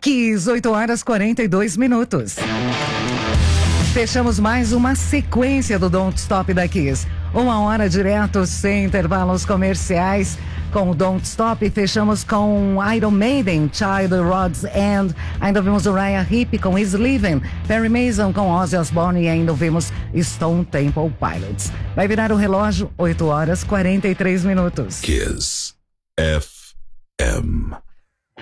Kiss, 8 horas 42 minutos. Fechamos mais uma sequência do Don't Stop da Kiss. 1 hora direto, sem intervalos comerciais. Com o Don't Stop, fechamos com Iron Maiden, Child Rod's End. Ainda vimos o Uriah Heep com Is Living, Perry Mason com Ozzy Osbourne e ainda vimos Stone Temple Pilots. Vai virar o relógio, 8 horas 43 minutos. Kiss FM.